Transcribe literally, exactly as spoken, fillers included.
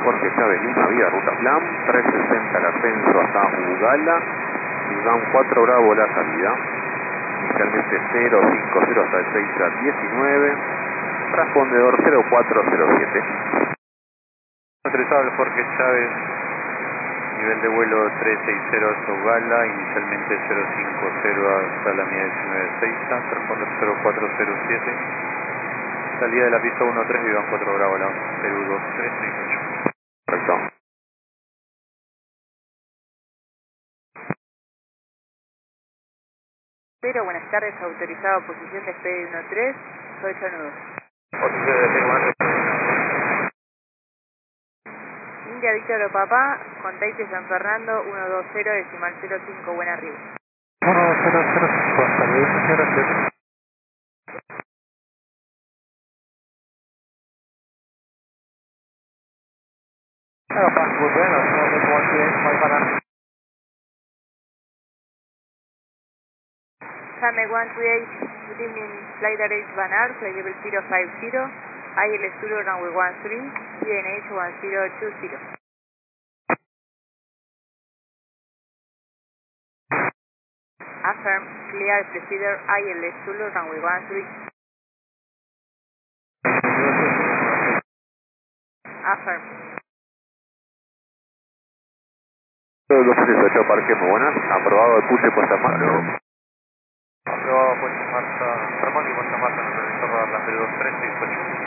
Jorge Chávez Lima, vía Ruta Plan, trescientos sesenta el ascenso hasta Ugala, y van cuatro Bravo la salida, inicialmente cero cinco cero hasta el seis a diecinueve, transpondedor cero cuatro cero siete. Autorizado el Jorge Chávez, nivel de vuelo trescientos sesenta hasta Ugala, inicialmente cero cinco cero hasta la mía diecinueve seis, transpondedor cero cuatro cero siete. Salida de la pista uno tres, Vivan cuatro Bravo, la Perú dos tres seis ocho. Correcto. Pero buenas tardes, autorizado posición de despegue uno tres, ocho nudos. Posición de despegue uno tres. India Víctor Papá, Contaiche San Fernando, uno dos cero, decimal cero cinco, buen arriba. uno cero cero cinco, hasta luego, gracias. Hello, passport, bueno, so one two eight, five banana. Same one two eight, good evening, flight arrange Banar, flight level zero five zero, I L Zulu runway one three, P N H one zero two zero. Affirm, clear procedure, I L Zulu runway one three. Affirm. dos dieciocho, parque muy buenas, aprobado el pulse puesta en marcha. Aprobado puesta en marcha, Ramón y puesta en marcha en el revisor radar la Perú dos tres seis ocho.